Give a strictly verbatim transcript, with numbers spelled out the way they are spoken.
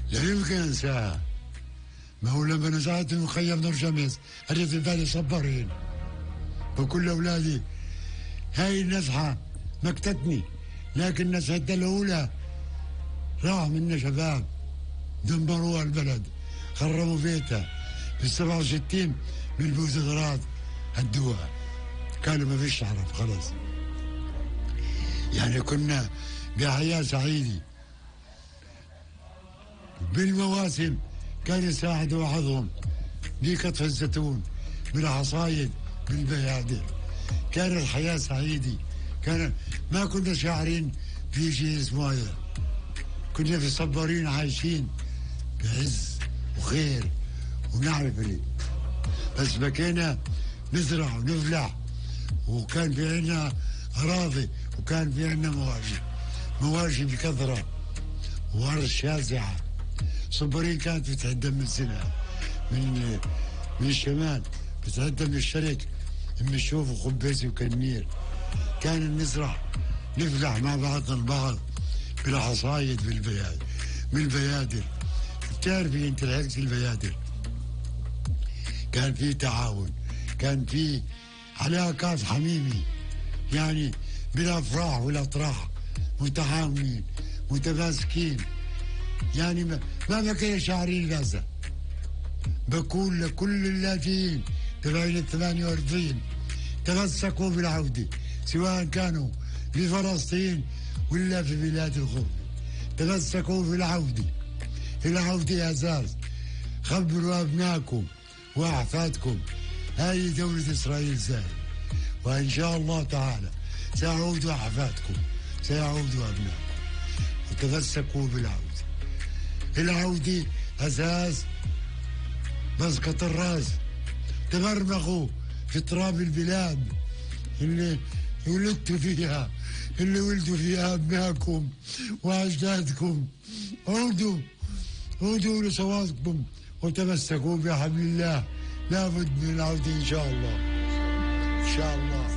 لا يمكن أنساها. ما هو لما نزعت من مخيم نور شمس أجت في بالي صبارين وكل أولادي. هاي النزحة مكتتني، لكن النزحة الأولى راح منا شباب دمروها البلد، خربوا بيتها. في سبعة وستين بالبوزغرات هدوها، كانوا ما فيش عرب خلاص. يعني كنا بحياة سعيدة. بالمواسم كان يساعد بعضهم بقطف الزيتون، بالحصايد، بالبيادر. كانت الحياة سعيدة. كان ما كنا شاعرين في شيء اسمه هذا. كنا في صبارين عايشين بعز وخير ونعرف ليه. بس بكينا نزرع ونفلح، وكان في عنا أراضي، وكان في عنا مواشي مواشي بكثرة وأرض شاسعة. صبارين كانت بتهدم من سنة من من الشمال، بتهدم من الشرق، من الشوف وخبيزي وكنير. كان نزرع نفلح مع بعضنا البعض بالحصايد بالبيادر من البيادر. بتعرفي انت الحكس البيادر. كان في تعاون، كان في علاقات حميمي، يعني بالافراح والاطراح متعاونين متماسكين. يعني ما ما بكي شاعرين غزة. بقول لكل اللاجئين تبعين الثمانية وأربعين تمسكوا بالعودة، سواء كانوا في فلسطين ولا في بلاد الغرب. تمسكوا بالعودة، العودة أساس. خبروا أبنائكم وأحفادكم هاي دولة إسرائيل زاهي، وإن شاء الله تعالى سيعودوا أحفادكم، سيعودوا أبنائكم. وتمسكوا بالعودة. العودة أساس مسقط الراس. تمرمغوا في تراب البلاد اللي ولدتوا فيها، اللي ولدوا فيها أبنائكم وأجدادكم. عودوا عودوا لصواتكم وتمسكوا بحبل الله. لابد من العودة إن شاء الله، إن شاء الله.